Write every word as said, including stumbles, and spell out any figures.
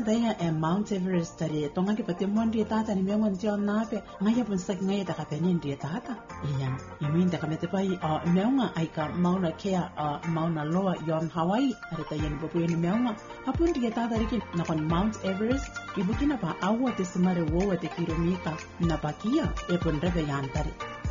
daya e Mount Everest tari tonga ki pati mon dia tata ni mengon tia nape ngaya pun sak ngaya ta ka penin dia tata iya imin ta kamete pai a meunga ai ka Mauna Kea a Mauna Loa yon Hawaii ari ta yen popu ni meunga apun dia tata riki na kon Mount Everest ibukina pa awa te semare wo te kilomita na pakia e pun rebe yan tari